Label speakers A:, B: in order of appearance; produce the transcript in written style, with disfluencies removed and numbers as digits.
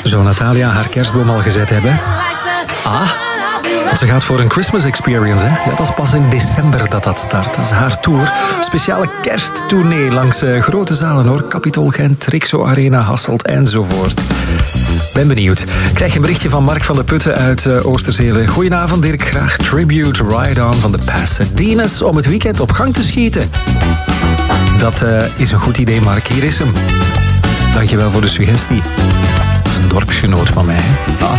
A: Zou Natalia haar kerstboom al gezet hebben? Want ze gaat voor een Christmas Experience, hè? Ja, dat is pas in december dat start. Dat is haar tour. Speciale kersttournee langs grote zalen, hoor. Capitol Gent, Rixo Arena, Hasselt enzovoort. Ben benieuwd. Krijg je een berichtje van Mark van der Putten uit Oosterzele. Goedenavond, Dirk. Graag Tribute Ride On van de Pasadena's om het weekend op gang te schieten. Dat is een goed idee, Mark. Hier is hem. Dankjewel voor de suggestie. Dat is een dorpsgenoot van mij.